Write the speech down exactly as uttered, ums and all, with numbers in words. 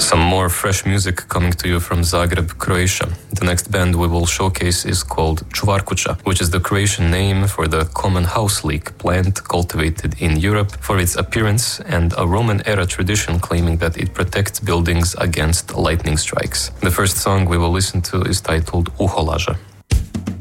Some more fresh music coming to you from Zagreb, Croatia. The next band we will showcase is called Čvarkuća, which is the Croatian name for the common house leek plant cultivated in Europe for its appearance and a Roman-era tradition claiming that it protects buildings against lightning strikes. The first song we will listen to is titled Uholaža.